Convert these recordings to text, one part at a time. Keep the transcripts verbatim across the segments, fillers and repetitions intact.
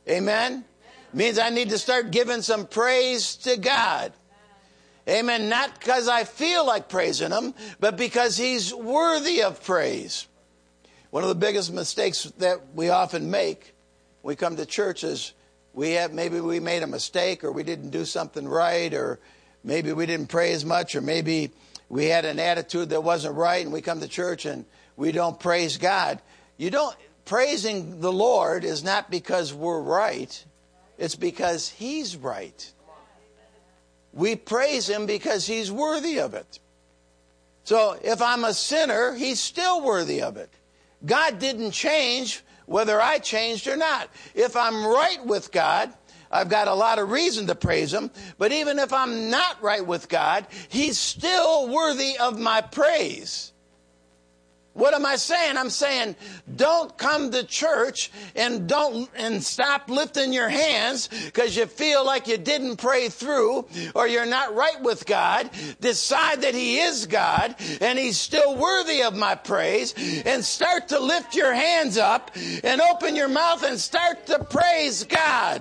Amen? Means I need to start giving some praise to God. Amen. Not because I feel like praising him, but because he's worthy of praise. One of the biggest mistakes that we often make when we come to church is we have, maybe we made a mistake, or we didn't do something right, or maybe we didn't pray as much, or maybe we had an attitude that wasn't right, and we come to church and we don't praise God. You don't, praising the Lord is not because we're right. It's because he's right. We praise him because he's worthy of it. So if I'm a sinner, he's still worthy of it. God didn't change whether I changed or not. If I'm right with God, I've got a lot of reason to praise him. But even if I'm not right with God, he's still worthy of my praise. What am I saying? I'm saying don't come to church and don't and stop lifting your hands because you feel like you didn't pray through or you're not right with God. Decide that he is God and he's still worthy of my praise, and start to lift your hands up and open your mouth and start to praise God.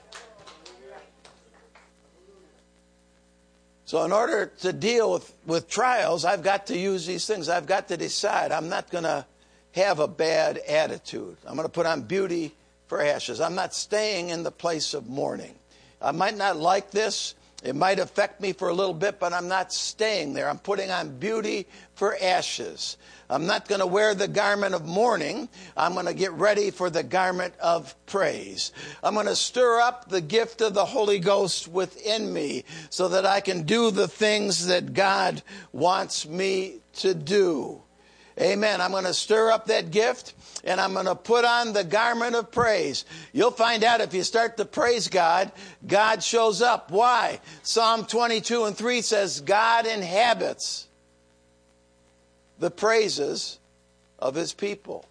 So in order to deal with, with trials, I've got to use these things. I've got to decide I'm not going to have a bad attitude. I'm going to put on beauty for ashes. I'm not staying in the place of mourning. I might not like this. It might affect me for a little bit, but I'm not staying there. I'm putting on beauty for ashes. I'm not going to wear the garment of mourning. I'm going to get ready for the garment of praise. I'm going to stir up the gift of the Holy Ghost within me so that I can do the things that God wants me to do. Amen. I'm going to stir up that gift, and I'm going to put on the garment of praise. You'll find out if you start to praise God, God shows up. Why? Psalm twenty-two and three says, God inhabits the praises of his people.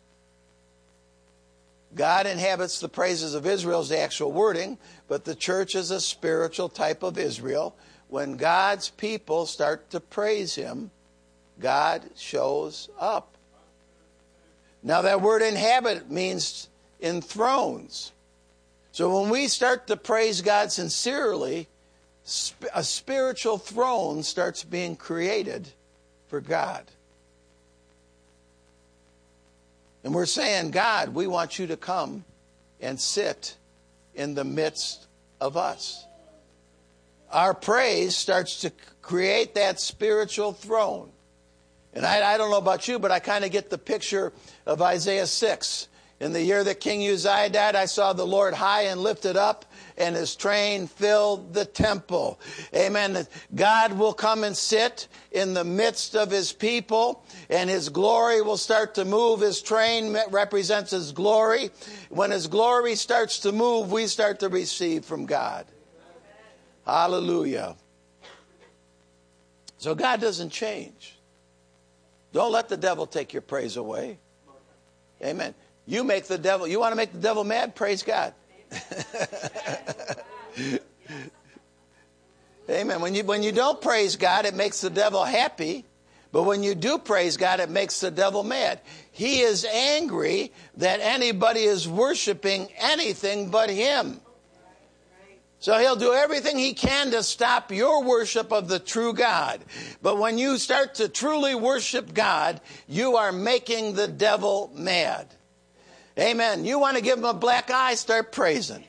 God inhabits the praises of Israel is the actual wording, but the church is a spiritual type of Israel. When God's people start to praise him, God shows up. Now that word inhabit means enthrones. So when we start to praise God sincerely, a spiritual throne starts being created for God. And we're saying, God, we want you to come and sit in the midst of us. Our praise starts to create that spiritual throne. And I, I don't know about you, but I kind of get the picture of Isaiah six. In the year that King Uzziah died, I saw the Lord high and lifted up, and his train filled the temple. Amen. God will come and sit in the midst of his people, and his glory will start to move. His train represents his glory. When his glory starts to move, we start to receive from God. Hallelujah. So God doesn't change. Don't let the devil take your praise away. Amen. You make the devil, you want to make the devil mad? Praise God. Amen. When you, when you don't praise God, it makes the devil happy. But when you do praise God, it makes the devil mad. He is angry that anybody is worshiping anything but him. So he'll do everything he can to stop your worship of the true God. But when you start to truly worship God, you are making the devil mad. Amen. You want to give him a black eye, start praising.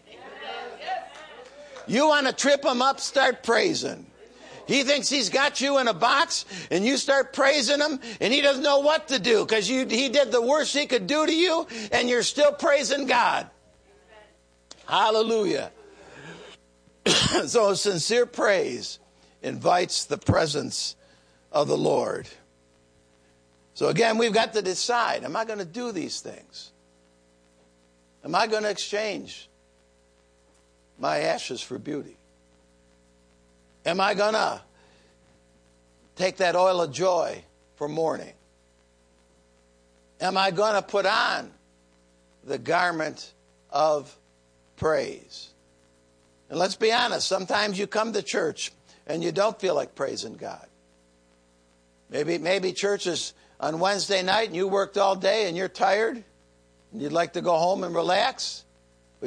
You want to trip him up, start praising. He thinks he's got you in a box, and you start praising him, and he doesn't know what to do because you he did the worst he could do to you, and you're still praising God. Hallelujah. So sincere praise invites the presence of the Lord. So again, we've got to decide, am I going to do these things? Am I going to exchange my ashes for beauty? Am I going to take that oil of joy for mourning? Am I going to put on the garment of praise? And let's be honest, sometimes you come to church and you don't feel like praising God. Maybe, maybe church is on Wednesday night and you worked all day and you're tired and you'd like to go home and relax.